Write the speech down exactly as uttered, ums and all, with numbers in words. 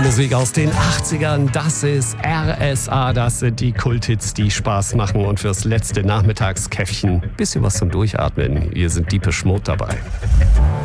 Musik aus den achtzigern, das ist R S A, das sind die Kulthits, die Spaß machen und fürs letzte Nachmittagskäffchen bisschen was zum Durchatmen. Hier sind Deepesh Mode dabei.